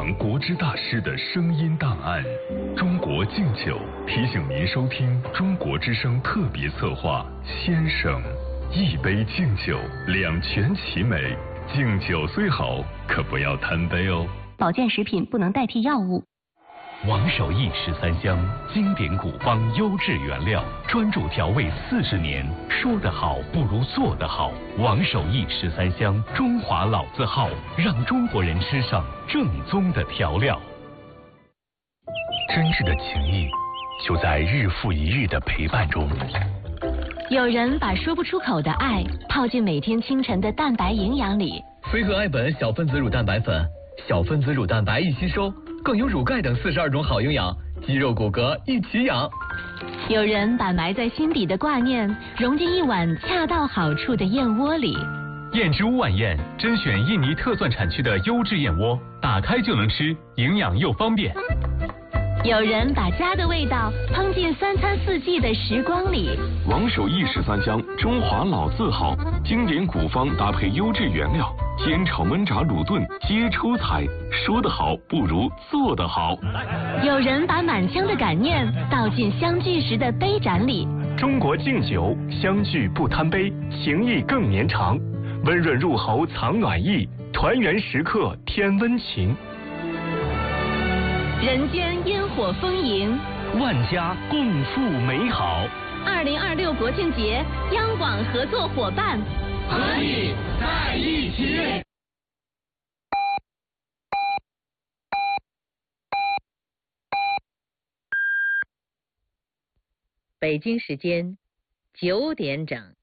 藏国之大师的声音档案。中国敬酒提醒您收听中国之声特别策划《先生》，一杯敬酒，两全其美。敬酒虽好，可不要贪杯哦。 保健食品不能代替药物。 王守义13香，经典古方，优质原料，专注调味40年。说得好不如做得好。王守义13香，中华老字号，让中国人吃上正宗的调料。 真挚的情谊，就在日复一日的陪伴中。 有人把说不出口的爱泡进每天清晨的蛋白营养里。 飞鹤爱本小分子乳蛋白粉，小分子乳蛋白易吸收，更有乳钙等42种好营养，肌肉骨骼一起养。 有人把埋在心底的挂念融进一碗恰到好处的燕窝里。 燕之屋晚宴甄选印尼特钻产区的优质燕窝，打开就能吃，营养又方便。 有人把家的味道烹进3餐4季的时光里。 王守义13香，中华老字号，经典古方搭配优质原料，煎炒焖炸卤炖皆出彩。说得好不如做得好。 有人把满腔的感念倒进相聚时的杯盏里。 中国敬酒，相聚不贪杯，情谊更绵长。温润入喉藏暖意，团圆时刻添温情。 人间烟火丰盈， 万家共赴美好。 2026国庆节，央广合作伙伴， 和你在一起。 北京时间9点整。